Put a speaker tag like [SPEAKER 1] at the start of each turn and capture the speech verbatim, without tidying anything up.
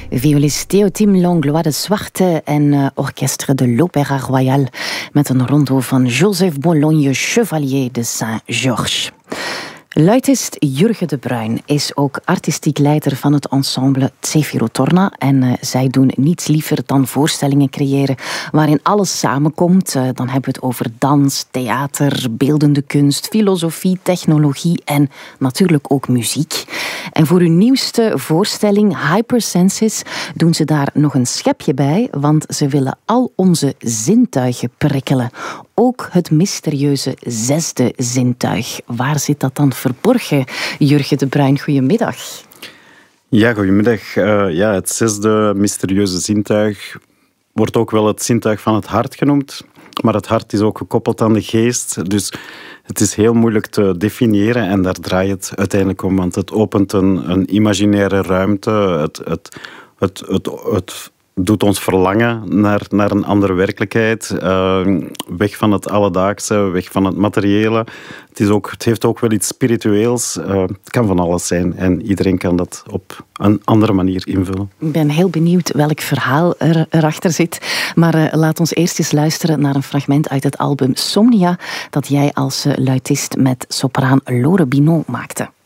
[SPEAKER 1] Violist Théotime Langlois de Zwarte en uh, orchestre de l'Opéra Royal met een rondo van Joseph Bologne, Chevalier de Saint-Georges. Luitist Jurgen de Bruin is ook artistiek leider van het ensemble Zefiro Torna en uh, zij doen niets liever dan voorstellingen creëren waarin alles samenkomt. Uh, dan hebben we het over dans, theater, beeldende kunst, filosofie, technologie en natuurlijk ook muziek. En voor hun nieuwste voorstelling Hypersenses doen ze daar nog een schepje bij, want ze willen al onze zintuigen prikkelen. Ook het mysterieuze zesde zintuig. Waar zit dat dan verborgen? Jurgen de Bruin, goedemiddag.
[SPEAKER 2] Ja, goedemiddag. Uh, ja, het zesde mysterieuze zintuig wordt ook wel het zintuig van het hart genoemd. Maar het hart is ook gekoppeld aan de geest. Dus het is heel moeilijk te definiëren en daar draait het uiteindelijk om. Want het opent een, een imaginaire ruimte. Het, het, het, het, het doet ons verlangen naar, naar een andere werkelijkheid. Uh, weg van het alledaagse, weg van het materiële. Het, is ook, het heeft ook wel iets spiritueels. Uh, het kan van alles zijn en iedereen kan dat op een andere manier invullen.
[SPEAKER 1] Ik ben heel benieuwd welk verhaal er, erachter zit. Maar uh, laat ons eerst eens luisteren naar een fragment uit het album Somnia dat jij als uh, luitist met sopraan Lore Binot maakte.